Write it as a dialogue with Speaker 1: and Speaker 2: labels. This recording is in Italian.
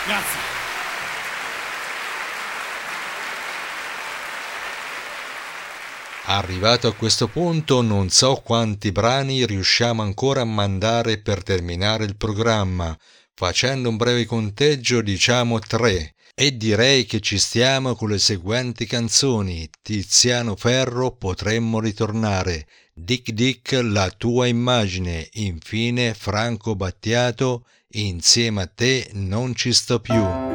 Speaker 1: Grazie.
Speaker 2: Arrivato a questo punto, non so quanti brani riusciamo ancora a mandare per terminare il programma. Facendo un breve conteggio, diciamo 3. E direi che ci stiamo con le seguenti canzoni. Tiziano Ferro, Potremmo ritornare. Dick Dick, La tua immagine. Infine Franco Battiato, Insieme a te non ci sto più.